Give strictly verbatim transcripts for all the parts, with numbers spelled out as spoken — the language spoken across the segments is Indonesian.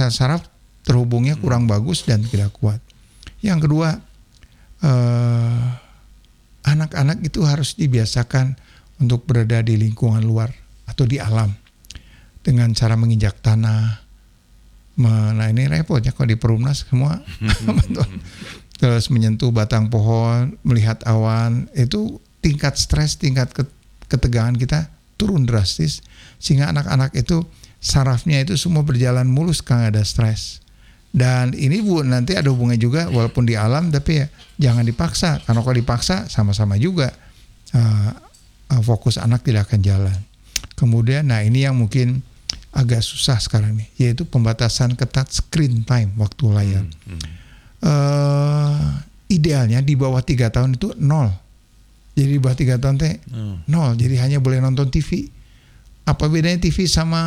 saraf terhubungnya kurang bagus dan tidak kuat. Yang kedua, eh, anak-anak itu harus dibiasakan untuk berada di lingkungan luar atau di alam dengan cara menginjak tanah. Nah ini repot ya kalau di Perumnas semua. Terus menyentuh batang pohon, melihat awan, itu tingkat stres, tingkat ketegangan kita turun drastis, sehingga anak-anak itu sarafnya itu semua berjalan mulus karena ada stres. Dan ini Bu nanti ada hubungannya juga walaupun di alam, tapi ya jangan dipaksa, karena kalau dipaksa sama-sama juga uh, uh, fokus anak tidak akan jalan. Kemudian nah ini yang mungkin agak susah sekarang nih, yaitu pembatasan ketat screen time, waktu layar. Hmm, hmm. Uh, idealnya di bawah tiga tahun itu nol. Jadi di bawah tiga tahun teh hmm. nol. Jadi hanya boleh nonton T V. Apa bedanya T V sama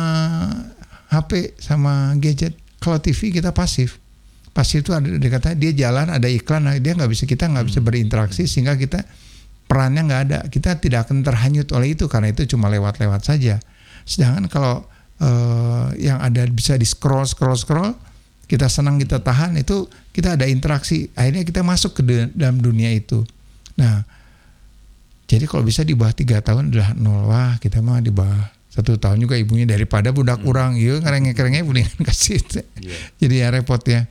H P sama gadget? Kalau T V kita pasif. Pasif itu ada dikata dia jalan ada iklan, dia nggak bisa kita nggak bisa berinteraksi sehingga kita perannya nggak ada. Kita tidak akan terhanyut oleh itu karena itu cuma lewat-lewat saja. Sedangkan kalau Uh, yang ada bisa di scroll scroll scroll kita senang kita tahan itu kita ada interaksi akhirnya kita masuk ke de- dalam dunia itu. Nah jadi kalau bisa di bawah tiga tahun adalah nol. Wah kita mah di bawah satu tahun juga ibunya daripada budak hmm. urang iya ngereng-ngerengnya mendingan kasih yeah. Jadi ya repot ya.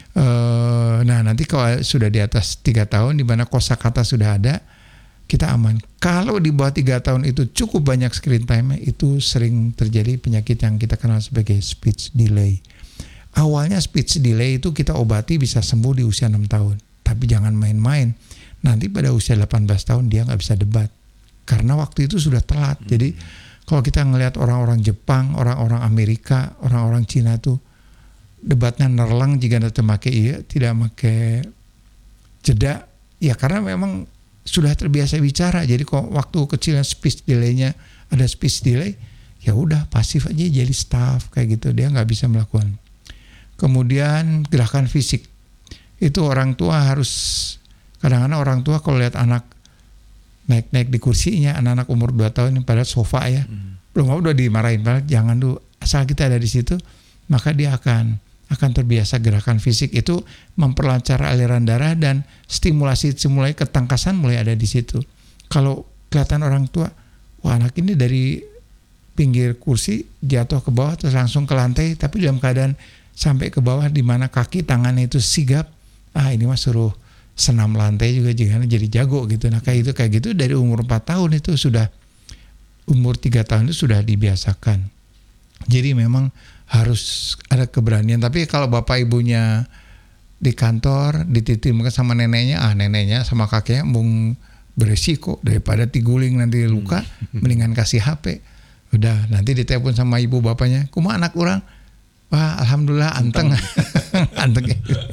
Uh, nah nanti kalau sudah di atas tiga tahun di mana kosakata sudah ada kita aman. Kalau di bawah tiga tahun itu cukup banyak screen time, itu sering terjadi penyakit yang kita kenal sebagai speech delay. Awalnya speech delay itu kita obati bisa sembuh di usia enam tahun. Tapi jangan main-main. Nanti pada usia delapan belas tahun dia nggak bisa debat. Karena waktu itu sudah telat. Hmm. Jadi kalau kita ngelihat orang-orang Jepang, orang-orang Amerika, orang-orang Cina itu debatnya nerlang jika tidak pakai iya, tidak pakai jeda. Ya karena memang sudah terbiasa bicara, jadi kok waktu kecilnya speech delay-nya ada speech delay, ya udah pasif aja jadi staff kayak gitu, dia nggak bisa melakukan. Kemudian gerakan fisik itu orang tua harus, kadang-kadang orang tua kalau lihat anak naik-naik di kursinya, anak-anak umur dua tahun yang pada sofa ya, hmm. belum mau udah dimarahin, padahal jangan dulu, asal kita ada di situ, maka dia akan akan terbiasa gerakan fisik itu memperlancar aliran darah dan stimulasi mulai ketangkasan mulai ada di situ. Kalau kelihatan orang tua, wah anak ini dari pinggir kursi jatuh ke bawah terus langsung ke lantai, tapi dalam keadaan sampai ke bawah di mana kaki tangannya itu sigap, ah ini mah suruh senam lantai juga jangan jadi jago gitu. Nah kayak itu kayak gitu dari umur empat tahun itu sudah, umur tiga tahun itu sudah dibiasakan. Jadi memang harus ada keberanian. Tapi kalau bapak ibunya di kantor dititipkan sama neneknya, ah neneknya sama kakeknya mung beresiko daripada tiguling nanti luka, mendingan kasih H P. Udah nanti ditelepon sama ibu bapaknya, kumaha anak orang? Wah alhamdulillah anteng, anteng.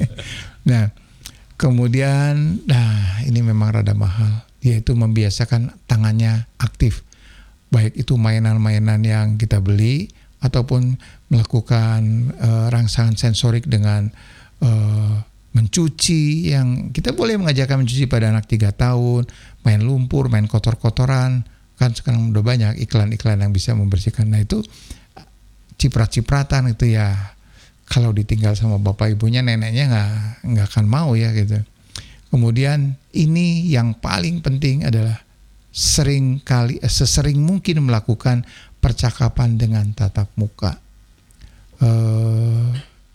Nah kemudian, nah ini memang rada mahal, yaitu membiasakan tangannya aktif, baik itu mainan-mainan yang kita beli ataupun melakukan uh, rangsangan sensorik dengan uh, mencuci, yang kita boleh mengajarkan mencuci pada anak tiga tahun, main lumpur, main kotor-kotoran, kan sekarang udah banyak iklan-iklan yang bisa membersihkan. Nah itu ciprat-cipratan itu ya kalau ditinggal sama bapak ibunya, neneknya nggak nggak akan mau ya gitu. Kemudian ini yang paling penting adalah sering kali sesering mungkin melakukan percakapan dengan tatap muka. Uh,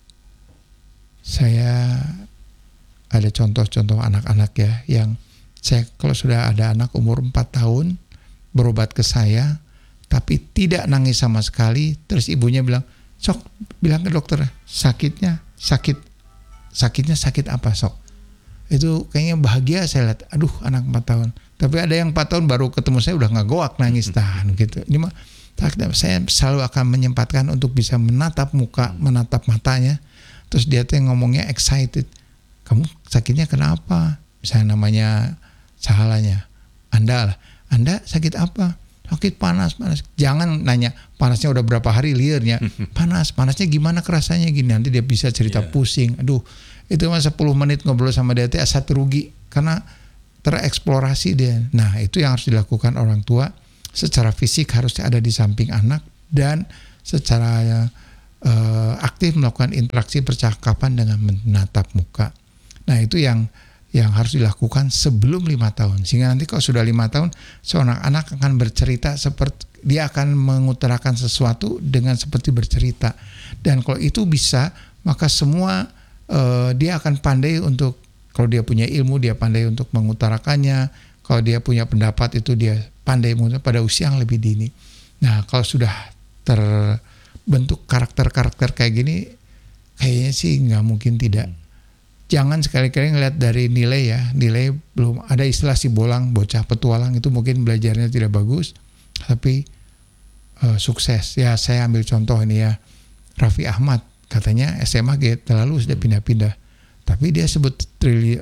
saya ada contoh-contoh anak-anak ya yang saya kalau sudah ada anak umur empat tahun berobat ke saya tapi tidak nangis sama sekali, terus ibunya bilang, sok bilang ke dokter sakitnya sakit sakitnya sakit apa sok, itu kayaknya bahagia saya lihat, aduh anak empat tahun. Tapi ada yang empat tahun baru ketemu saya udah nggak goak nangis tahan gitu. Ini mah saya selalu akan menyempatkan untuk bisa menatap muka, menatap matanya. Terus dia tuh ngomongnya excited. Kamu sakitnya kenapa? Misalnya namanya sahalanya. Anda lah. Anda sakit apa? Sakit panas, panas. Jangan nanya panasnya udah berapa hari liarnya. Panas, panasnya gimana kerasanya gini. Nanti dia bisa cerita yeah. pusing. Aduh, itu mah sepuluh menit ngobrol sama dia tuh satu rugi. Karena tereksplorasi dia. Nah, itu yang harus dilakukan orang tua. Secara fisik harus ada di samping anak dan secara uh, aktif melakukan interaksi percakapan dengan menatap muka. Nah itu yang yang harus dilakukan sebelum lima tahun, sehingga nanti kalau sudah lima tahun seorang anak akan bercerita seperti dia akan mengutarakan sesuatu dengan seperti bercerita, dan kalau itu bisa maka semua uh, dia akan pandai untuk, kalau dia punya ilmu dia pandai untuk mengutarakannya, kalau dia punya pendapat itu dia pandai pada usia yang lebih dini. Nah kalau sudah terbentuk karakter-karakter kayak gini, kayaknya sih nggak mungkin tidak. Jangan sekali-kali ngeliat dari nilai ya, nilai belum ada istilah si bolang, bocah petualang itu mungkin belajarnya tidak bagus, tapi uh, sukses. Ya saya ambil contoh ini ya, Raffi Ahmad katanya S M A G terlalu sudah pindah-pindah, tapi dia sebut trili,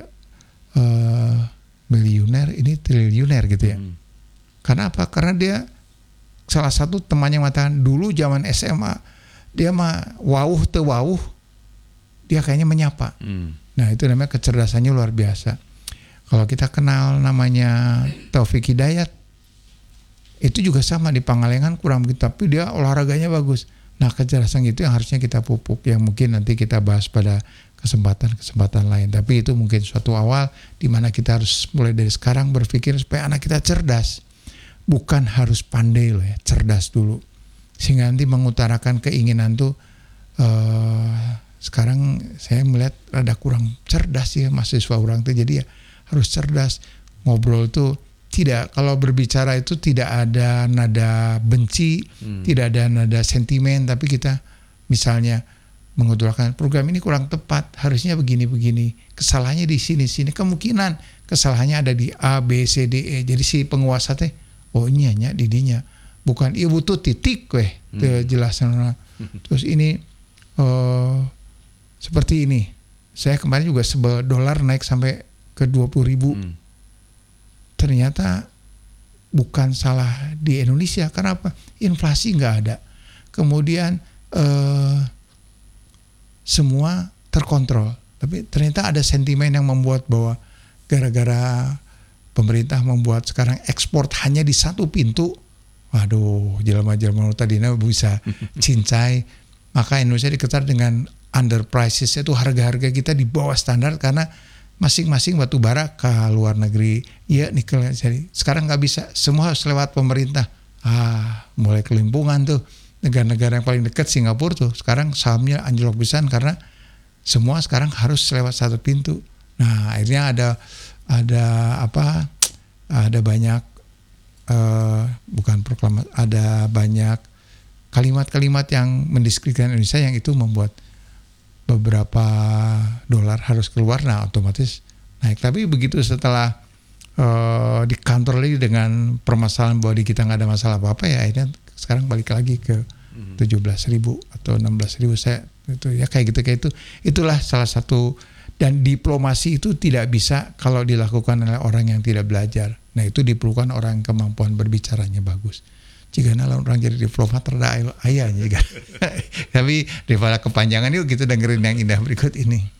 uh, miliuner, ini triliuner gitu ya. Hmm. Karena apa? Karena dia salah satu temannya mengatakan dulu zaman S M A dia mah wawuh te wawuh, dia kayaknya menyapa. Hmm. Nah itu namanya kecerdasannya luar biasa. Kalau kita kenal namanya Taufik Hidayat, itu juga sama di Pangalengan kurang begitu, tapi dia olahraganya bagus. Nah kecerdasan itu yang harusnya kita pupuk, yang mungkin nanti kita bahas pada kesempatan-kesempatan lain. Tapi itu mungkin suatu awal di mana kita harus mulai dari sekarang berpikir supaya anak kita cerdas. Bukan harus pandai loh ya, cerdas dulu. Sehingga nanti mengutarakan keinginan tuh uh, sekarang saya melihat rada kurang cerdas ya mahasiswa orang tuh, jadi ya harus cerdas. Ngobrol tuh tidak, kalau berbicara itu tidak ada nada benci, hmm. tidak ada nada sentimen, tapi kita misalnya mengutarakan program ini kurang tepat, harusnya begini-begini, kesalahannya di sini-sini, kemungkinan kesalahannya ada di A, B, C, D, E. Jadi si penguasa teh, oh ini hanya didinya, bukan ibu tuh titik weh, hmm. jelasan. Terus ini uh, seperti ini, saya kemarin juga sebel dolar naik sampai ke dua puluh ribu. Hmm. Ternyata bukan salah di Indonesia, karena apa? Inflasi nggak ada. Kemudian eh, semua terkontrol. Tapi ternyata ada sentimen yang membuat bahwa gara-gara pemerintah membuat sekarang ekspor hanya di satu pintu, waduh, jelema-jelema tadinya bisa cincai, maka Indonesia dikejar dengan under prices, itu harga-harga kita di bawah standar karena masing-masing batu bara ke luar negeri, ya nikel. Jadi sekarang nggak bisa, semua harus lewat pemerintah. Ah, mulai kelimpungan tuh negara-negara yang paling dekat Singapura tuh sekarang sahamnya anjlok pisan karena semua sekarang harus lewat satu pintu. Nah akhirnya ada ada apa? Ada banyak uh, bukan proklamasi, ada banyak kalimat-kalimat yang mendiskreditkan Indonesia yang itu membuat beberapa dolar harus keluar, nah otomatis naik. Tapi begitu setelah uh, dikantor lagi dengan permasalahan bahwa di kita nggak ada masalah apa-apa, ya akhirnya sekarang balik lagi ke tujuh belas ribu atau enam belas ribu, saya itu ya kayak gitu kayak itu. Itulah salah satu, dan diplomasi itu tidak bisa kalau dilakukan oleh orang yang tidak belajar. Nah itu diperlukan orang yang kemampuan berbicaranya bagus. Jika orang jadi diplomat rada ayahnya kan. Tapi daripada kepanjangan yuk kita dengerin yang indah berikut ini.